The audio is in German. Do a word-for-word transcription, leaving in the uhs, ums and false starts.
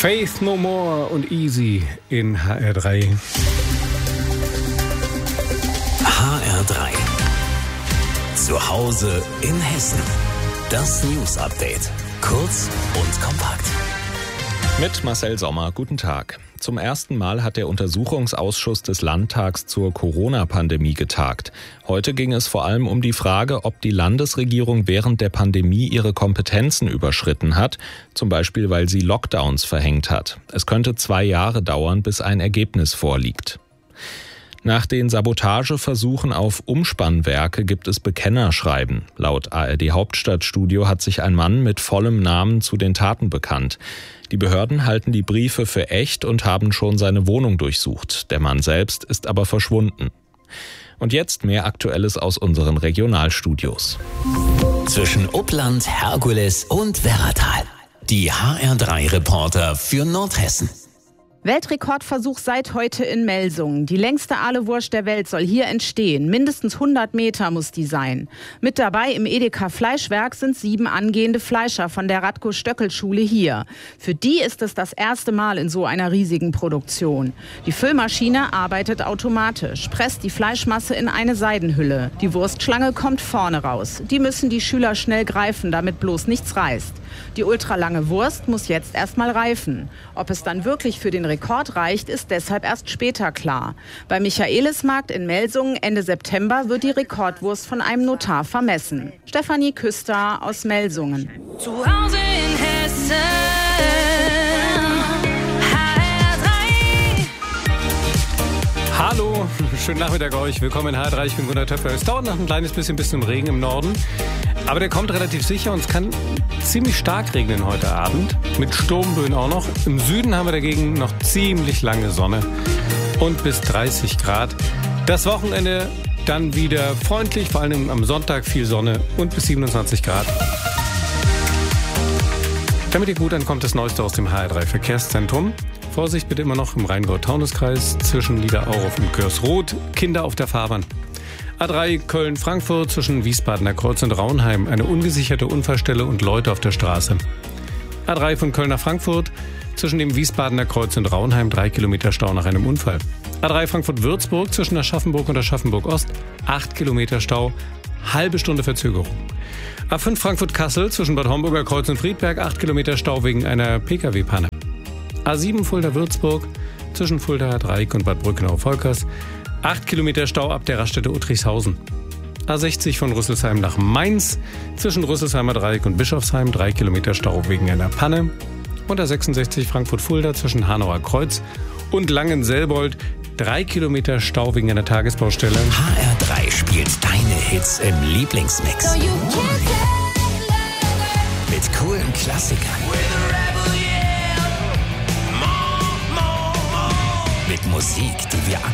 Faith No More und Easy in H R drei. H R drei. Zu Hause in Hessen. Das News Update. Kurz und kompakt. Mit Marcel Sommer, guten Tag. Zum ersten Mal hat der Untersuchungsausschuss des Landtags zur Corona-Pandemie getagt. Heute ging es vor allem um die Frage, ob die Landesregierung während der Pandemie ihre Kompetenzen überschritten hat, zum Beispiel weil sie Lockdowns verhängt hat. Es könnte zwei Jahre dauern, bis ein Ergebnis vorliegt. Nach den Sabotageversuchen auf Umspannwerke gibt es Bekennerschreiben. Laut A R D Hauptstadtstudio hat sich ein Mann mit vollem Namen zu den Taten bekannt. Die Behörden halten die Briefe für echt und haben schon seine Wohnung durchsucht. Der Mann selbst ist aber verschwunden. Und jetzt mehr Aktuelles aus unseren Regionalstudios. Zwischen Uppland, Herkules und Werratal. Die H R drei Reporter für Nordhessen. Weltrekordversuch seit heute in Melsungen. Die längste Ahlewurst der Welt soll hier entstehen. Mindestens hundert Meter muss die sein. Mit dabei im Edeka Fleischwerk sind sieben angehende Fleischer von der Radko-Stöckel-Schule hier. Für die ist es das erste Mal in so einer riesigen Produktion. Die Füllmaschine arbeitet automatisch, presst die Fleischmasse in eine Seidenhülle. Die Wurstschlange kommt vorne raus. Die müssen die Schüler schnell greifen, damit bloß nichts reißt. Die ultralange Wurst muss jetzt erst mal reifen. Ob es dann wirklich für den Rekord reicht, ist deshalb erst später klar. Beim Michaelismarkt in Melsungen Ende September wird die Rekordwurst von einem Notar vermessen. Stefanie Küster aus Melsungen. Zu Hause in Hessen. H R drei. Hallo, schönen Nachmittag euch. Willkommen in H R drei. Ich bin Gunnar Töpfer. Es dauert noch ein kleines bisschen bis zum Regen im Norden. Aber der kommt relativ sicher und es kann ziemlich stark regnen heute Abend. Mit Sturmböen auch noch. Im Süden haben wir dagegen noch ziemlich lange Sonne und bis dreißig Grad. Das Wochenende dann wieder freundlich, vor allem am Sonntag viel Sonne und bis siebenundzwanzig Grad. Damit ihr gut ankommt, das Neueste aus dem H R drei Verkehrszentrum. Vorsicht bitte immer noch im Rheingau-Taunus-Kreis zwischen Niederauroth und Görsroth. Kinder auf der Fahrbahn. A drei Köln-Frankfurt zwischen Wiesbadener Kreuz und Raunheim. Eine ungesicherte Unfallstelle und Leute auf der Straße. A drei von Köln nach Frankfurt zwischen dem Wiesbadener Kreuz und Raunheim. Drei Kilometer Stau nach einem Unfall. A drei Frankfurt-Würzburg zwischen Aschaffenburg und Aschaffenburg-Ost. Acht Kilometer Stau. Halbe Stunde Verzögerung. A fünf Frankfurt-Kassel zwischen Bad Homburger Kreuz und Friedberg. Acht Kilometer Stau wegen einer Pkw-Panne. A sieben Fulda-Würzburg zwischen Fulda-Dreieck und Bad Brückenau-Volkers. Acht Kilometer Stau ab der Raststätte Uttrichshausen. A sechzig von Rüsselsheim nach Mainz zwischen Rüsselsheimer Dreieck und Bischofsheim. Drei Kilometer Stau wegen einer Panne. Und A sechsundsechzig Frankfurt-Fulda zwischen Hanauer Kreuz und Langenselbold. Drei Kilometer Stau wegen einer Tagesbaustelle. H R drei spielt deine Hits im Lieblingsmix. So you can Mit coolen Klassikern. Mit Musik, die wir aktuell